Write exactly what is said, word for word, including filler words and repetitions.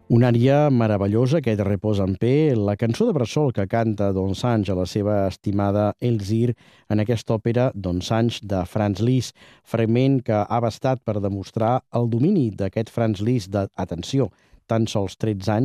Una ària meravellosa, aquest Repose en paix, la cançó de bressol que canta Don Sanç a la seva estimada Elzir en aquesta òpera Don Sanç de Franz Liszt, fragment que ha bastat per demostrar el domini d'aquest Franz Liszt de, atenció, tan sols tretze anys,